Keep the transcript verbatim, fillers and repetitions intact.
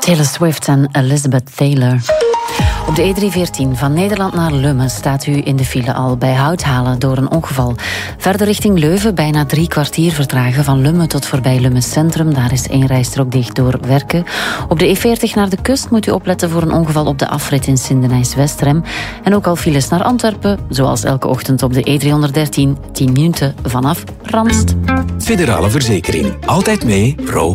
Taylor Swift en Elizabeth Taylor. Op de E drieënveertien van Nederland naar Lummen staat u in de file al bij Houthalen door een ongeval. Verder richting Leuven bijna drie kwartier vertragen van Lummen tot voorbij Lummen Centrum. Daar is één rijstrook dicht door werken. Op de E veertig naar de kust moet u opletten voor een ongeval op de afrit in Sindenijs-Westrem. En ook al files naar Antwerpen, zoals elke ochtend op de E driehonderddertien, tien minuten vanaf Randst. Federale Verzekering. Altijd mee, pro